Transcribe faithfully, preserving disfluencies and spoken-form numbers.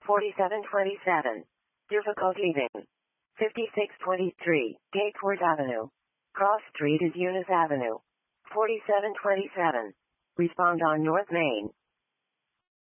forty-seven twenty-seven. Difficult leaving. fifty-six twenty-three. Gatesworth Avenue. Cross Street is Eunice Avenue. forty-seven twenty-seven. Respond on North Main.